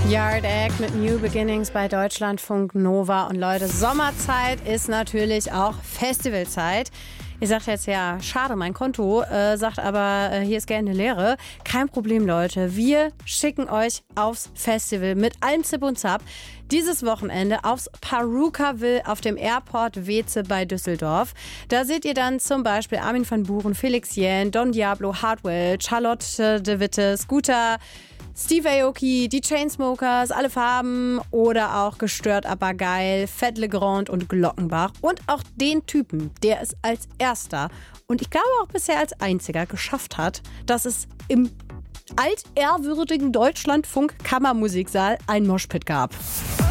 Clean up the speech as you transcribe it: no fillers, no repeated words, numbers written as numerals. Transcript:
Yard Act mit New Beginnings bei Deutschlandfunk Nova. Und Leute, Sommerzeit ist natürlich auch Festivalzeit. Ihr sagt jetzt, ja, schade, mein Konto, sagt aber, hier ist gerne Leere. Kein Problem, Leute. Wir schicken euch aufs Festival mit allem Zip und Zap. Dieses Wochenende aufs Perukaville auf dem Airport Weeze bei Düsseldorf. Da seht ihr dann zum Beispiel Armin van Buuren, Felix Jähn, Don Diablo, Hardwell, Charlotte de Witte, Scooter, Steve Aoki, die Chainsmokers, Alle Farben oder auch Gestört aber geil, Fett Legrand und Glockenbach. Und auch den Typen, der es als erster und ich glaube auch bisher als einziger geschafft hat, dass es im altehrwürdigen Deutschlandfunk Kammermusiksaal ein Moshpit gab.